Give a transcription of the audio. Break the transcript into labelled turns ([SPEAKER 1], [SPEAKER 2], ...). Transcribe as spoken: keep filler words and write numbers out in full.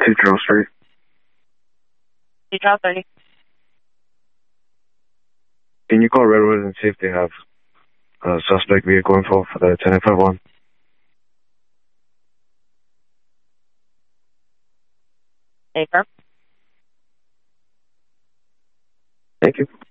[SPEAKER 1] two Charles Street.
[SPEAKER 2] two Charles thirty.
[SPEAKER 1] Can you call Redwood and see if they have a suspect vehicle info for the ten five one?
[SPEAKER 2] Paper.
[SPEAKER 1] Thank you.